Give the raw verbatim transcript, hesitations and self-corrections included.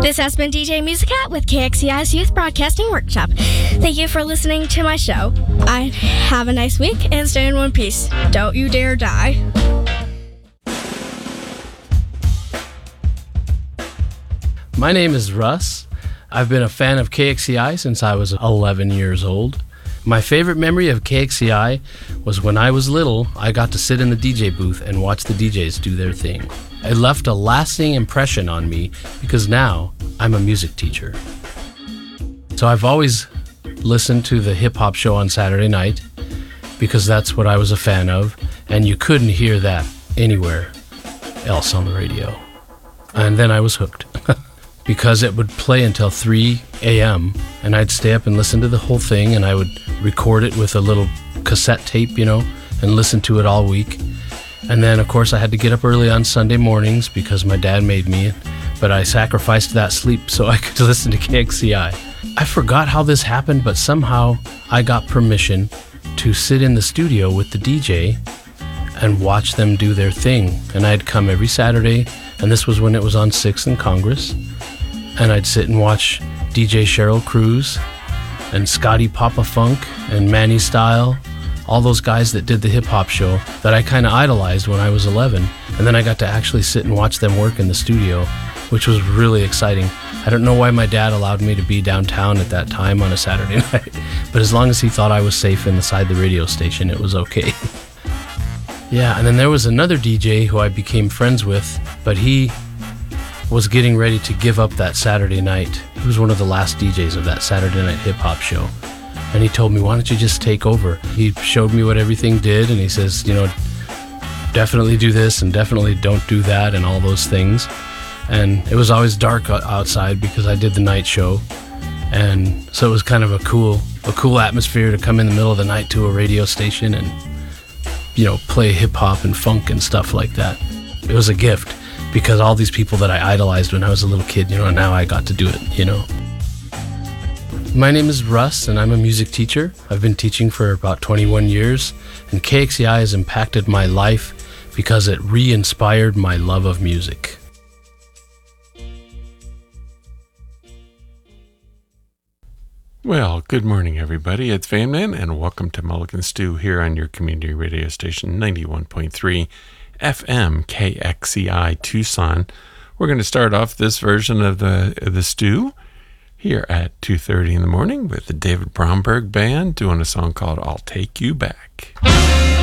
This has been D J Musicat with K X C I's Youth Broadcasting Workshop. Thank you for listening to my show. I have a nice week and stay in one piece. Don't you dare die. My name is Russ. I've been a fan of K X C I since I was eleven years old. My favorite memory of K X C I was when I was little, I got to sit in the D J booth and watch the D Js do their thing. It left a lasting impression on me because now I'm a music teacher. So I've always listened to the hip hop show on Saturday night because that's what I was a fan of, and you couldn't hear that anywhere else on the radio. And then I was hooked. Because it would play until three a.m. and I'd stay up and listen to the whole thing, and I would record it with a little cassette tape, you know, and listen to it all week. And then, of course, I had to get up early on Sunday mornings because my dad made me, but I sacrificed that sleep so I could listen to K X C I. I forgot how this happened, but somehow I got permission to sit in the studio with the D J and watch them do their thing. And I'd come every Saturday, and this was when it was on sixth and Congress. And I'd sit and watch D J Cheryl Cruz and Scotty Papa Funk and Manny Style, all those guys that did the hip-hop show that I kind of idolized when I was eleven. And then I got to actually sit and watch them work in the studio, which was really exciting. I don't know why my dad allowed me to be downtown at that time on a Saturday night, but as long as he thought I was safe inside the radio station, it was okay. Yeah, and then there was another D J who I became friends with, but he was getting ready to give up that Saturday night. He was one of the last D Js of that Saturday night hip-hop show. And he told me, why don't you just take over? He showed me what everything did, and he says, you know, definitely do this and definitely don't do that and all those things. And it was always dark outside because I did the night show. And so it was kind of a cool, a cool atmosphere to come in the middle of the night to a radio station and, you know, play hip-hop and funk and stuff like that. It was a gift. Because all these people that I idolized when I was a little kid, you know, now I got to do it, you know. My name is Russ, and I'm a music teacher. I've been teaching for about twenty-one years, and K X C I has impacted my life because it re-inspired my love of music. Well, good morning, everybody. It's Van Man, and welcome to Mulligan Stew here on your community radio station, ninety-one point three F M K X C I Tucson. We're going to start off this version of the the stew here at two thirty in the morning with the David Bromberg Band doing a song called I'll Take You Back.